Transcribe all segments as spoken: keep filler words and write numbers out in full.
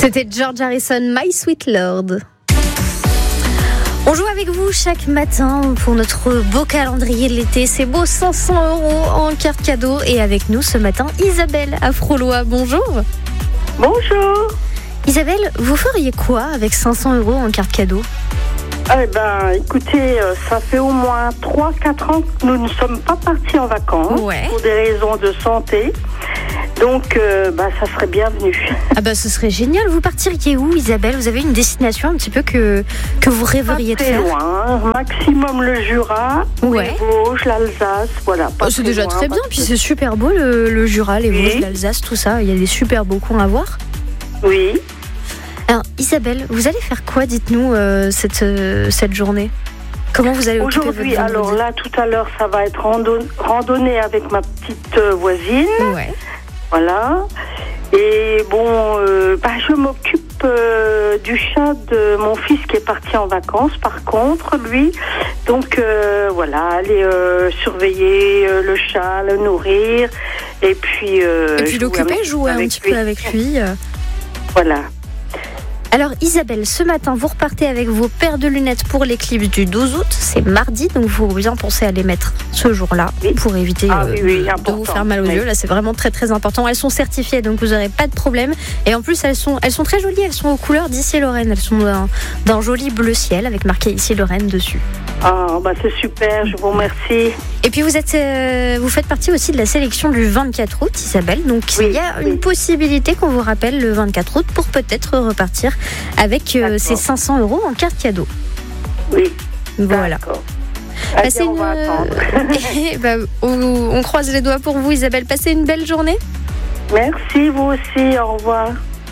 C'était George Harrison, My Sweet Lord. On joue avec vous chaque matin pour notre beau calendrier de l'été. C'est beau, cinq cents euros en carte cadeau. Et avec nous ce matin, Isabelle à Frolois. Bonjour. Bonjour. Isabelle, vous feriez quoi avec cinq cents euros en carte cadeau ? Eh ben, écoutez, ça fait au moins trois à quatre ans que nous ne sommes pas partis en vacances ouais. pour des raisons de santé. Donc, euh, bah, ça serait bienvenu. Ah bah, ce serait génial. Vous partiriez où, Isabelle ? Vous avez une destination un petit peu que, que vous rêveriez pas de faire ? Très loin, maximum le Jura, ouais. les Vosges, l'Alsace, voilà. Pas oh, c'est déjà loin, très bien, que... puis c'est super beau le, le Jura, les oui. Vosges, l'Alsace, tout ça. Il y a des super beaux coins à voir. Oui. Alors, Isabelle, vous allez faire quoi, dites-nous, euh, cette, euh, cette journée ? Comment vous allez occuper Aujourd'hui, votre vendredi ? alors là, tout à l'heure, ça va être randon- randonnée avec ma petite euh, voisine. Ouais. Voilà. Et bon, euh, bah, je m'occupe euh, du chat de mon fils qui est parti en vacances, par contre, lui. Donc, euh, voilà, aller euh, surveiller euh, le chat, le nourrir. Et puis... Euh, et puis l'occuper, jouer un petit peu avec lui. Euh. Voilà. Alors Isabelle, ce matin, vous repartez avec vos paires de lunettes pour l'éclipse du douze août. C'est mardi, donc il faut bien penser à les mettre ce jour-là oui. pour éviter ah, euh, oui, oui, de vous faire mal aux oui. yeux. Là, c'est vraiment très très important. Elles sont certifiées, donc vous n'aurez pas de problème. Et en plus, elles sont, elles sont très jolies. Elles sont aux couleurs d'Issy Lorraine. Elles sont d'un, d'un joli bleu ciel avec marqué Issy Lorraine dessus. Ah, bah c'est super, je vous remercie. Et puis vous êtes, euh, vous faites partie aussi de la sélection du vingt-quatre août, Isabelle. Donc oui, il y a une oui. possibilité qu'on vous rappelle le vingt-quatre août pour peut-être repartir avec euh, ces cinq cents euros en carte cadeau. Oui. Voilà. D'accord. Passez on, une... bah, on, on croise les doigts pour vous, Isabelle. Passez une belle journée. Merci, vous aussi. Au revoir.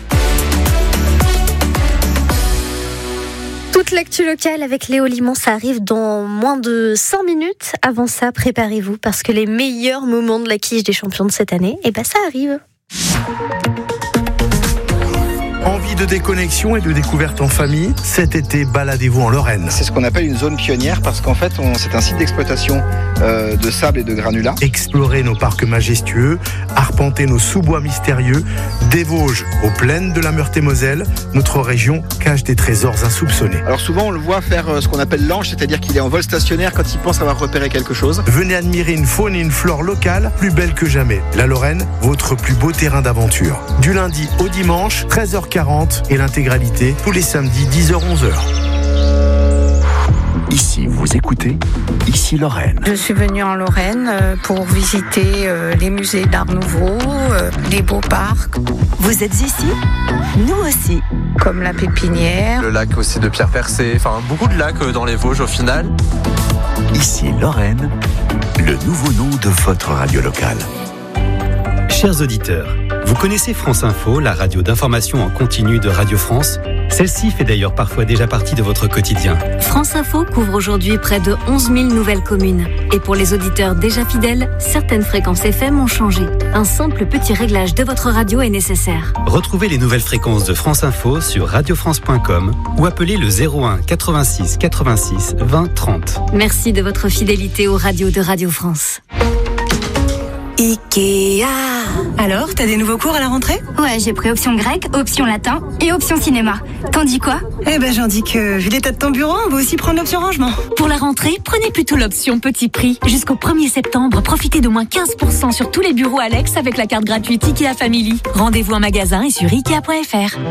Toute l'actu locale avec Léo Limon, ça arrive dans moins de cinq minutes. Avant ça, préparez-vous parce que les meilleurs moments de la quiche des champions de cette année, eh ben ça arrive. Envie de déconnexion et de découverte en famille, cet été, baladez-vous en Lorraine. C'est ce qu'on appelle une zone pionnière parce qu'en fait, on, c'est un site d'exploitation euh, de sable et de granulats. Explorer nos parcs majestueux, arpenter nos sous-bois mystérieux, des Vosges aux plaines de la Meurthe-et-Moselle, notre région cache des trésors insoupçonnés. Alors souvent, on le voit faire euh, ce qu'on appelle l'ange, c'est-à-dire qu'il est en vol stationnaire quand il pense avoir repéré quelque chose. Venez admirer une faune et une flore locale plus belles que jamais. La Lorraine, votre plus beau terrain d'aventure. Du lundi au dimanche, treize heures quarante et l'intégralité tous les samedis dix heures onze heures. Ici, vous écoutez Issy Lorraine. Je suis venue en Lorraine euh, pour visiter euh, les musées d'art nouveau, euh, les beaux parcs. Vous êtes ici ? Nous aussi. Comme la Pépinière. Le lac aussi de Pierre Percé, enfin beaucoup de lacs dans les Vosges au final. Issy Lorraine, le nouveau nom de votre radio locale. Chers auditeurs, vous connaissez France Info, la radio d'information en continu de Radio France ? Celle-ci fait d'ailleurs parfois déjà partie de votre quotidien. France Info couvre aujourd'hui près de onze mille nouvelles communes. Et pour les auditeurs déjà fidèles, certaines fréquences F M ont changé. Un simple petit réglage de votre radio est nécessaire. Retrouvez les nouvelles fréquences de France Info sur radio france point com ou appelez le zéro un quatre-vingt-six quatre-vingt-six vingt trente. Merci de votre fidélité aux radios de Radio France. Ikea. Alors, t'as des nouveaux cours à la rentrée ? Ouais, j'ai pris option grec, option latin et option cinéma. T'en dis quoi ? Eh ben, j'en dis que, vu l'état de ton bureau, on va aussi prendre l'option rangement. Pour la rentrée, prenez plutôt l'option petit prix. Jusqu'au premier septembre, profitez d'au moins quinze pour cent sur tous les bureaux Alex avec la carte gratuite Ikea Family. Rendez-vous en magasin et sur ikea point f r.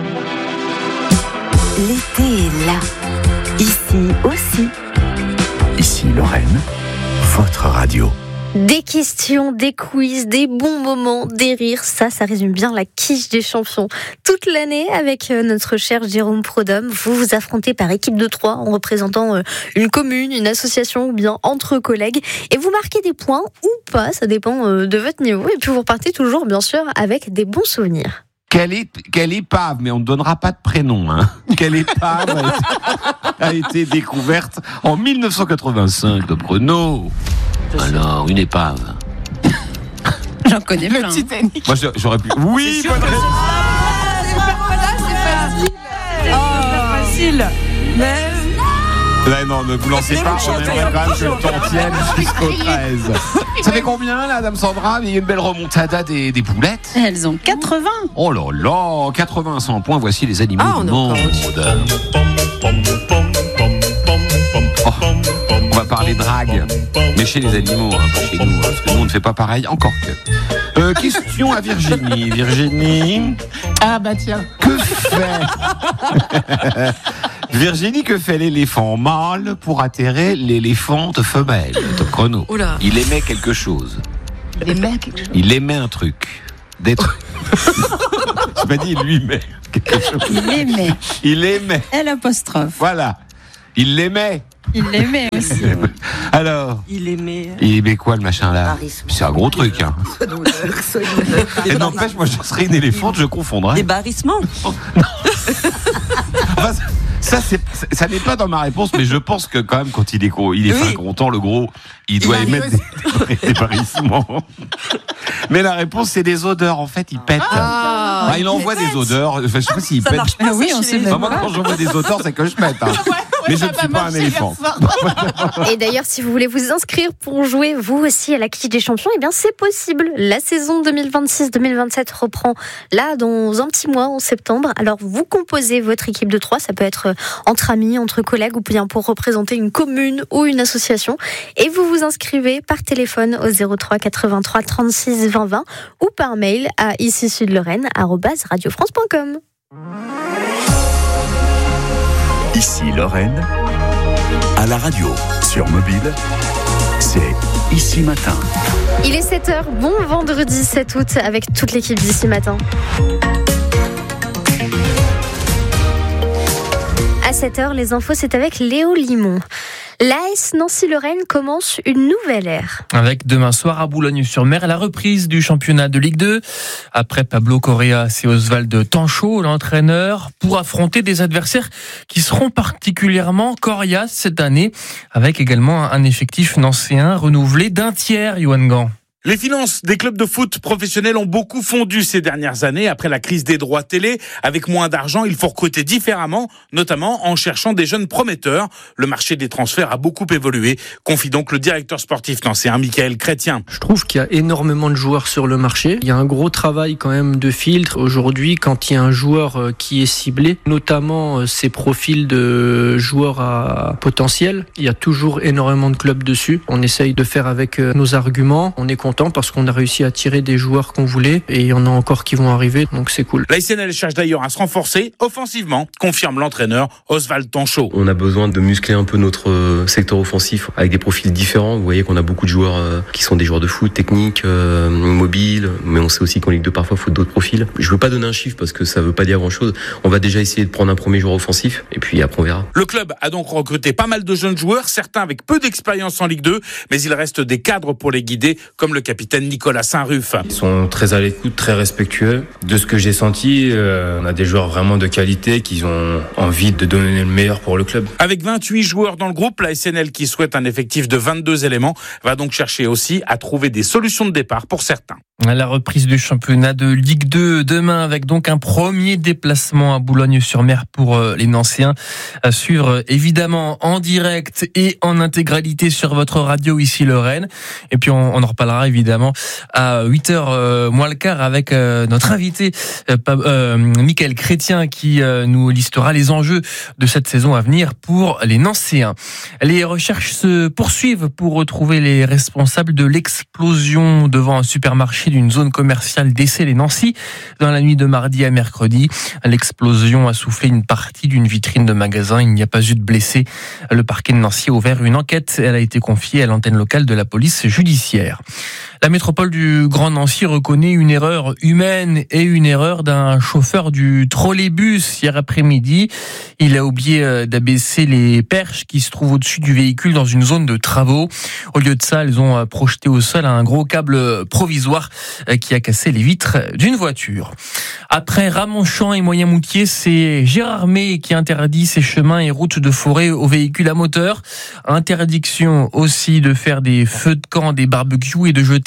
L'été est là. Ici aussi. Issy Lorraine, votre radio. Des questions, des quiz, des bons moments, des rires, ça, ça résume bien la quiche des champions. Toute l'année, avec notre cher Jérôme Prodhomme, vous vous affrontez par équipe de trois en représentant une commune, une association ou bien entre collègues. Et vous marquez des points ou pas, ça dépend de votre niveau. Et puis vous repartez toujours, bien sûr, avec des bons souvenirs. Quelle, est, quelle épave, mais on ne donnera pas de prénom, hein. Quelle épave a été, a été découverte en dix-neuf cent quatre-vingt-cinq de Brno. Alors, une épave. J'en connais le plein. Le Titanic. Moi, j'aurais pu. Oui, bonne réponse. Ah, c'est facile. Oh, c'est facile. Mais Ouais, non, ne vous lancez pas, on aimerait quand même que le temps tienne jusqu'au treize. Ça fait combien là, Dame Sandra? Il y a une belle remontada des, des poulettes. Elles ont quatre-vingts. Oh là là, quatre-vingts à cent points, voici les animaux Ah, on du est monde. Oh, on va parler drague, mais chez les animaux, hein, pas chez nous, hein, parce que nous on ne fait pas pareil, encore que. Euh, question à Virginie. Virginie. Ah bah tiens. Que fait Virginie, que fait l'éléphant mâle pour atterrer l'éléphante femelle? Top chrono. Oula. Il aimait quelque chose. Il aimait quelque chose. Il aimait un truc. Des trucs. J'ai pas dit il lui aimait quelque chose. Il aimait. Il aimait. L apostrophe. Voilà. Il l'aimait. Il l'aimait aussi. Alors. Il aimait. Il aimait quoi le machin là? Barrissement. C'est un gros truc, hein. Et n'empêche, moi je serais une éléphante, je confondrais. Des barrissements. Enfin, ça, c'est, ça n'est pas dans ma réponse, mais je pense que quand même, quand il est gros, il est Oui. fin content, le gros, il doit Il émettre des, des barrissements. Mais la réponse, c'est des odeurs. En fait, il pète. Ah, Enfin, il envoie des odeurs. Enfin, je sais pas s'il Ça pète. marche pas. Ah oui, ça, on chez sait les- même Enfin, moi, pas. quand j'envoie des odeurs, c'est que je pète. Hein. mais je ne suis pas un éléphant. Et d'ailleurs, si vous voulez vous inscrire pour jouer vous aussi à la Quiche des Champions, eh bien c'est possible. La saison deux mille vingt-six deux mille vingt-sept reprend là dans un petit mois, en septembre. Alors vous composez votre équipe de trois, ça peut être entre amis, entre collègues ou bien pour représenter une commune ou une association. Et vous vous inscrivez par téléphone au zéro trois quatre-vingt-trois trente-six vingt vingt ou par mail à ici sud lorraine arobase radio france point com. Ici Lorraine, à la radio, sur mobile, c'est Ici Matin. Il est sept heures, bon vendredi sept août avec toute l'équipe d'ici matin. À sept heures, les infos, c'est avec Léo Limon. L'A S Nancy-Lorraine commence une nouvelle ère. Avec demain soir à Boulogne-sur-Mer la reprise du championnat de Ligue deux. Après Pablo Correa, c'est Oswald Tanchot, l'entraîneur, pour affronter des adversaires qui seront particulièrement coriaces cette année, avec également un effectif nancéen renouvelé d'un tiers, Yoann Gant. Les finances des clubs de foot professionnels ont beaucoup fondu ces dernières années après la crise des droits télé. Avec moins d'argent, il faut recruter différemment, notamment en cherchant des jeunes prometteurs. Le marché des transferts a beaucoup évolué, confie donc le directeur sportif nancéen, Michael Chrétien. Je trouve qu'il y a énormément de joueurs sur le marché. Il y a un gros travail quand même de filtre. Aujourd'hui, quand il y a un joueur qui est ciblé, notamment ces profils de joueurs à potentiel, il y a toujours énormément de clubs dessus. On essaye de faire avec nos arguments. On est content parce qu'on a réussi à tirer des joueurs qu'on voulait et il y en a encore qui vont arriver, donc c'est cool. La S N L cherche d'ailleurs à se renforcer offensivement, confirme l'entraîneur Oswald Tanchot. On a besoin de muscler un peu notre secteur offensif avec des profils différents. Vous voyez qu'on a beaucoup de joueurs qui sont des joueurs de foot, techniques, euh, mobiles, mais on sait aussi qu'en Ligue deux parfois il faut d'autres profils. Je veux pas donner un chiffre parce que ça veut pas dire grand chose. On va déjà essayer de prendre un premier joueur offensif et puis après on verra. Le club a donc recruté pas mal de jeunes joueurs, certains avec peu d'expérience en Ligue deux, mais il reste des cadres pour les guider, comme le capitaine Nicolas Saint-Ruf. Ils sont très à l'écoute, très respectueux. De ce que j'ai senti, euh, on a des joueurs vraiment de qualité qui ont envie de donner le meilleur pour le club. Avec vingt-huit joueurs dans le groupe, la S N L qui souhaite un effectif de vingt-deux éléments va donc chercher aussi à trouver des solutions de départ pour certains. La reprise du championnat de Ligue deux demain avec donc un premier déplacement à Boulogne-sur-Mer pour les Nancéens. À suivre évidemment en direct et en intégralité sur votre radio ici Lorraine. Et puis on, on en reparlera évidemment à huit heures moins le quart avec euh, notre invité euh, euh, Michael Chrétien qui euh, nous listera les enjeux de cette saison à venir pour les Nancéens. Les recherches se poursuivent pour retrouver les responsables de l'explosion devant un supermarché d'une zone commerciale d'Essey-les-Nancy dans la nuit de mardi à mercredi. L'explosion a soufflé une partie d'une vitrine de magasin. Il n'y a pas eu de blessés. Le parquet de Nancy a ouvert une enquête. Elle a été confiée à l'antenne locale de la police judiciaire. La métropole du Grand Nancy reconnaît une erreur humaine et une erreur d'un chauffeur du trolleybus hier après-midi. Il a oublié d'abaisser les perches qui se trouvent au-dessus du véhicule dans une zone de travaux. Au lieu de ça, elles ont projeté au sol un gros câble provisoire qui a cassé les vitres d'une voiture. Après Ramonchamp et Moyen-Moutier, c'est Gérard May qui interdit ses chemins et routes de forêt aux véhicules à moteur. Interdiction aussi de faire des feux de camp, des barbecues et de jeter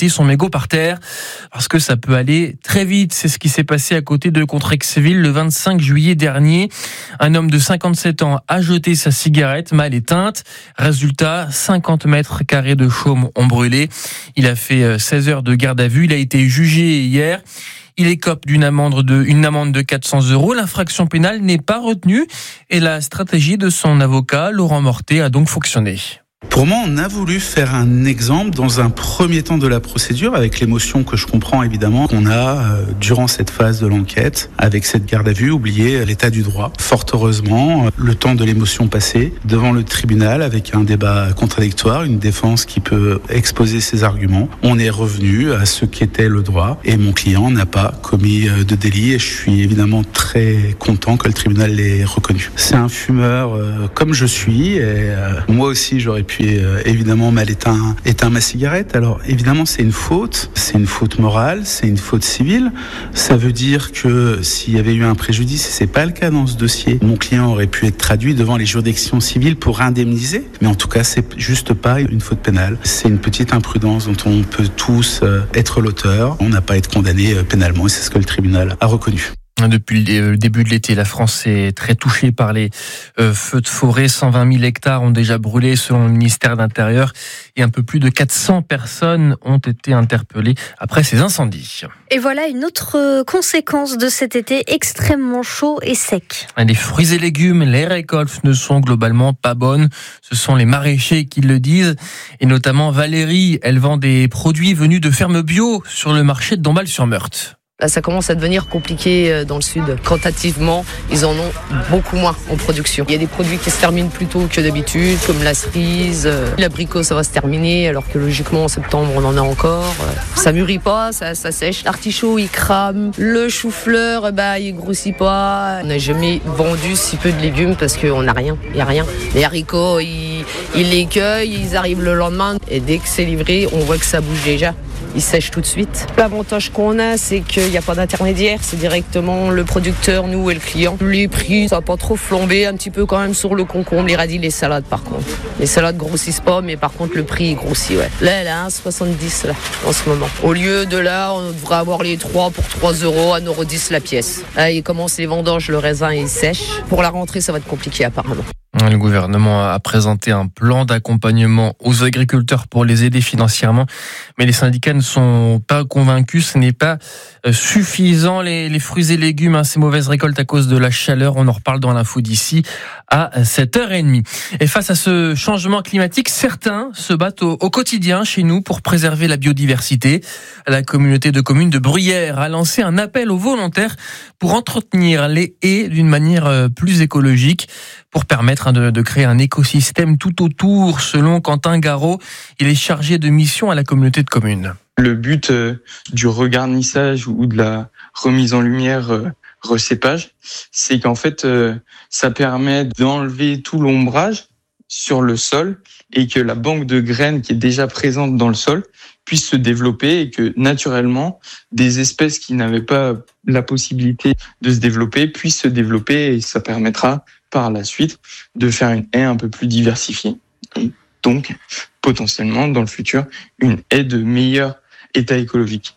jeter son mégot par terre parce que ça peut aller très vite. C'est ce qui s'est passé à côté de Contrexéville le vingt-cinq juillet dernier. Un homme de cinquante-sept ans a jeté sa cigarette mal éteinte. Résultat, cinquante mètres carrés de chaume ont brûlé. Il a fait seize heures de garde à vue. Il a été jugé hier. Il écope d'une amende de, une amende de quatre cents euros. L'infraction pénale n'est pas retenue et la stratégie de son avocat, Laurent Mortet, a donc fonctionné. Pour moi, on a voulu faire un exemple dans un premier temps de la procédure, avec l'émotion que je comprends évidemment qu'on a euh, durant cette phase de l'enquête, avec cette garde à vue, oublier l'état du droit. Fort heureusement, le temps de l'émotion passé devant le tribunal, avec un débat contradictoire, une défense qui peut exposer ses arguments, on est revenu à ce qu'était le droit et mon client n'a pas commis de délit et je suis évidemment très content que le tribunal l'ait reconnu. C'est un fumeur euh, comme je suis et euh, moi aussi j'aurais pu Puis euh, évidemment mal éteint, éteint ma cigarette. Alors évidemment c'est une faute, c'est une faute morale, c'est une faute civile. Ça veut dire que s'il y avait eu un préjudice, et c'est pas le cas dans ce dossier, mon client aurait pu être traduit devant les juridictions civiles pour indemniser. Mais en tout cas c'est juste pas une faute pénale. C'est une petite imprudence dont on peut tous euh, être l'auteur. On n'a pas à être condamné euh, pénalement et c'est ce que le tribunal a reconnu. Depuis le début de l'été, la France est très touchée par les feux de forêt. cent vingt mille hectares ont déjà brûlé selon le ministère de l'Intérieur et un peu plus de quatre cents personnes ont été interpellées après ces incendies. Et voilà une autre conséquence de cet été extrêmement chaud et sec. Les fruits et légumes, les récoltes ne sont globalement pas bonnes. Ce sont les maraîchers qui le disent. Et notamment Valérie, elle vend des produits venus de fermes bio sur le marché de Dombasle-sur-Meurthe. Là, ça commence à devenir compliqué dans le sud. Quantitativement, ils en ont beaucoup moins en production. Il y a des produits qui se terminent plus tôt que d'habitude, comme la cerise. L'abricot, ça va se terminer, alors que logiquement, en septembre, on en a encore. Ça mûrit pas, ça, ça sèche. L'artichaut, il crame. Le chou-fleur, bah, il grossit pas. On n'a jamais vendu si peu de légumes parce qu'on n'a rien. Il n'y a rien. Les haricots, ils, ils les cueillent, ils arrivent le lendemain. Et dès que c'est livré, on voit que ça bouge déjà. Ils sèchent tout de suite. L'avantage qu'on a, c'est qu'il n'y a pas d'intermédiaire. C'est directement le producteur, nous et le client. Les prix, ça n'a pas trop flambé. Un petit peu quand même sur le concombre, les radis, les salades par contre. Les salades grossissent pas, mais par contre le prix il grossit. Ouais. Là, elle a un soixante-dix là, en ce moment. Au lieu de là, on devrait avoir les trois pour trois euros à un euro dix la pièce. Là, il commence les vendanges, le raisin il sèche. Pour la rentrée, ça va être compliqué apparemment. Le gouvernement a présenté un plan d'accompagnement aux agriculteurs pour les aider financièrement, mais les syndicats ne sont pas convaincus. Ce n'est pas suffisant. Les, les fruits et légumes, hein, ces mauvaises récoltes à cause de la chaleur. On en reparle dans l'info d'ici à sept heures trente. Et face à ce changement climatique, certains se battent au, au quotidien chez nous pour préserver la biodiversité. La communauté de communes de Bruyères a lancé un appel aux volontaires pour entretenir les haies d'une manière plus écologique, pour permettre de, de créer un écosystème tout autour. Selon Quentin Garot, il est chargé de mission à la communauté de communes. Le but euh, du regarnissage ou de la remise en lumière euh, recépage, c'est qu'en fait, euh, ça permet d'enlever tout l'ombrage sur le sol et que la banque de graines qui est déjà présente dans le sol puisse se développer et que naturellement, des espèces qui n'avaient pas la possibilité de se développer puissent se développer et ça permettra par la suite de faire une haie un peu plus diversifiée. Et donc, potentiellement, dans le futur, une haie de meilleur état écologique.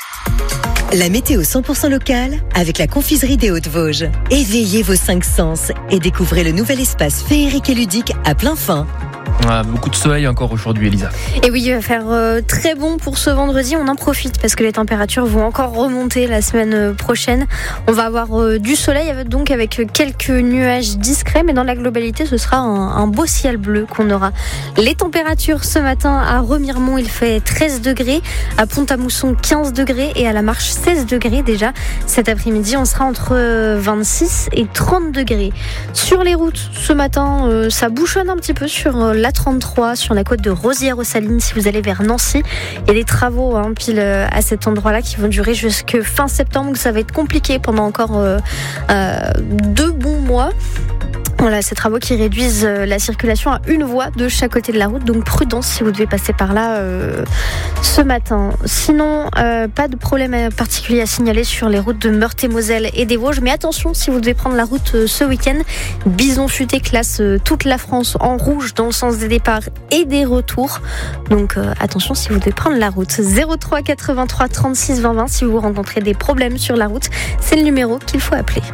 La météo cent pour cent locale avec la confiserie des Hautes-Vosges. Éveillez vos cinq sens et découvrez le nouvel espace féerique et ludique à plein fin. Ah, beaucoup de soleil encore aujourd'hui, Elisa. Et oui, il va faire euh, très bon pour ce vendredi. On en profite parce que les températures vont encore remonter la semaine prochaine. On va avoir euh, du soleil, donc avec quelques nuages discrets, mais dans la globalité, ce sera un, un beau ciel bleu qu'on aura. Les températures ce matin à Remiremont, il fait treize degrés, à Pont-à-Mousson quinze degrés et à La Marche seize degrés déjà. Cet après-midi, on sera entre vingt-six et trente degrés. Sur les routes, ce matin, euh, ça bouchonne un petit peu sur euh, la trente-trois, sur la côte de Rosières-aux-Salines, si vous allez vers Nancy. Il y a des travaux hein, pile euh, à cet endroit-là qui vont durer jusqu'à fin septembre, donc ça va être compliqué pendant encore euh, euh, deux bons mois. Voilà, ces travaux qui réduisent la circulation à une voie de chaque côté de la route, donc prudence si vous devez passer par là euh, ce matin. Sinon, euh, pas de problème particulier à signaler sur les routes de Meurthe-et-Moselle et des Vosges, mais attention si vous devez prendre la route euh, ce week-end. Bison futé classe euh, toute la France en rouge dans le sens des départs et des retours, donc euh, attention si vous devez prendre la route. zéro trois quatre-vingt-trois trente-six vingt vingt si vous rencontrez des problèmes sur la route, c'est le numéro qu'il faut appeler.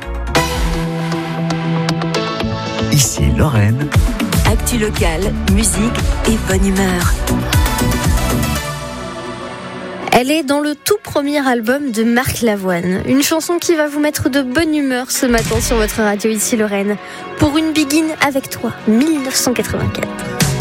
Ici Lorraine. Actu locale, musique et bonne humeur. Elle est dans le tout premier album de Marc Lavoine. Une chanson qui va vous mettre de bonne humeur ce matin sur votre radio Ici Lorraine. Pour une begin avec toi, mille neuf cent quatre-vingt-quatre.